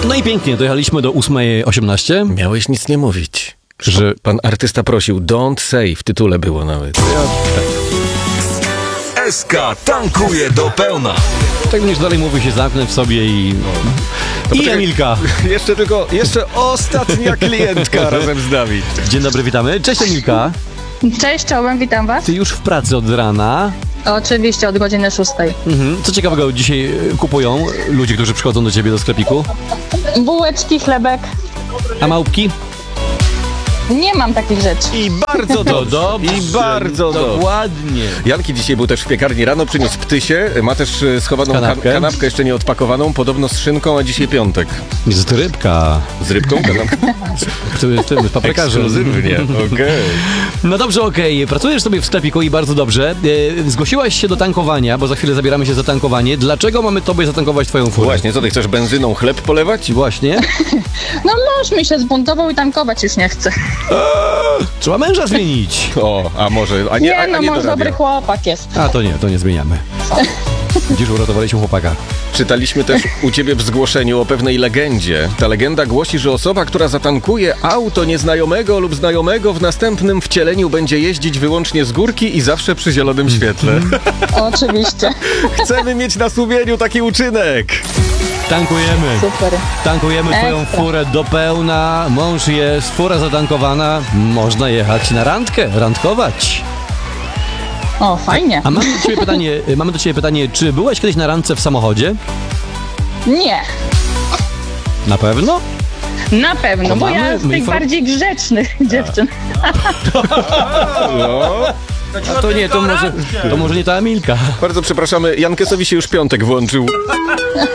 No i pięknie, dojechaliśmy do 8:18. Miałeś nic nie mówić. Że Pan artysta prosił, don't say, w tytule było nawet. SK tankuje do pełna. tak będziesz dalej mówił, się zamknę w sobie i... I poczekaj. Emilka. Jeszcze ostatnia klientka razem z nami. Dzień dobry, witamy. Cześć Emilka. Cześć, czołem, witam was. Ty już w pracy od rana. Oczywiście, od godziny 6. Co ciekawego dzisiaj kupują ludzie, którzy przychodzą do ciebie do sklepiku? Bułeczki, chlebek. A małpki? Nie mam takich rzeczy. I bardzo dobrze. I bardzo dobrze. Dokładnie. Janki dzisiaj był też w piekarni rano, przyniósł ptysie, ma też schowaną kanapkę jeszcze nieodpakowaną, podobno z szynką, a dzisiaj piątek. Jest to rybka. Z rybką? Kanapkę? Z paprykarzem. Ekskluzywnie, okej. No dobrze, okej. Pracujesz sobie w sklepiku i bardzo dobrze. Zgłosiłaś się do tankowania, bo za chwilę zabieramy się za tankowanie. Dlaczego mamy tobie zatankować twoją furę? Właśnie, co ty chcesz benzyną chleb polewać? Właśnie. No mąż mi się zbuntował i tankować już nie chce. Trzeba męża zmienić. O, a może, a nie, Nie, no a nie mąż dorabia. dobry chłopak jest. A to nie zmieniamy. Dziś uratowaliśmy chłopaka. Czytaliśmy też u ciebie w zgłoszeniu o pewnej legendzie. Ta legenda głosi, że osoba, która zatankuje auto nieznajomego lub znajomego, w następnym wcieleniu będzie jeździć wyłącznie z górki i zawsze przy zielonym świetle. Oczywiście. Chcemy mieć na sumieniu taki uczynek. Tankujemy. Super. Tankujemy twoją Ekstra. furę do pełna. Mąż jest, fura zatankowana. Można jechać na randkę, randkować. O, fajnie. A mamy do ciebie pytanie, czy byłaś kiedyś na randce w samochodzie? Nie, Na pewno? na pewno, To bo mamy? ja z My tych bardziej grzecznych dziewczyn. No. A to może nie ta Emilka. Bardzo przepraszamy, Jankesowi się już piątek włączył.